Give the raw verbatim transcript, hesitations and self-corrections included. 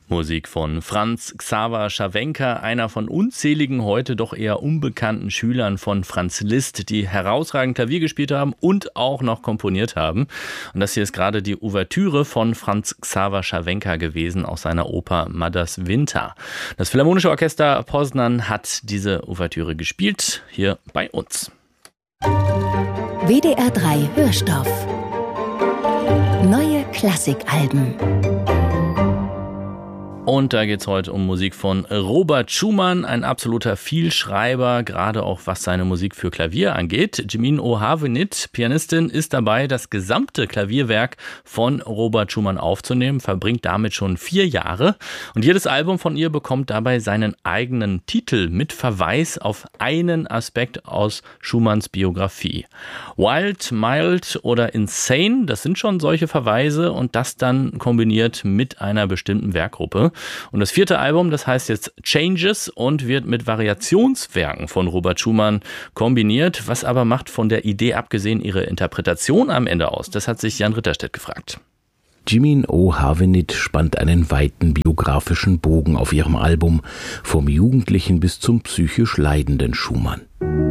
Musik von Franz Xaver Scharwenka, einer von unzähligen heute doch eher unbekannten Schülern von Franz Liszt, die herausragend Klavier gespielt haben und auch noch komponiert haben. Und das hier ist gerade die Ouvertüre von Franz Xaver Scharwenka gewesen aus seiner Oper Mother's Winter. Das Philharmonische Orchester Poznan hat diese Ouvertüre gespielt, hier bei uns. W D R drei Hörstoff. Neue Klassikalben. Und da geht es heute um Musik von Robert Schumann, ein absoluter Vielschreiber, gerade auch was seine Musik für Klavier angeht. Jimin O'Havenit, Pianistin, ist dabei, das gesamte Klavierwerk von Robert Schumann aufzunehmen, verbringt damit schon vier Jahre. Und jedes Album von ihr bekommt dabei seinen eigenen Titel mit Verweis auf einen Aspekt aus Schumanns Biografie. Wild, Mild oder Insane, das sind schon solche Verweise und das dann kombiniert mit einer bestimmten Werkgruppe. Und das vierte Album, das heißt jetzt Changes und wird mit Variationswerken von Robert Schumann kombiniert. Was aber macht von der Idee abgesehen ihre Interpretation am Ende aus? Das hat sich Jan Ritterstedt gefragt. Jimin O'Havenit spannt einen weiten biografischen Bogen auf ihrem Album, vom Jugendlichen bis zum psychisch leidenden Schumann.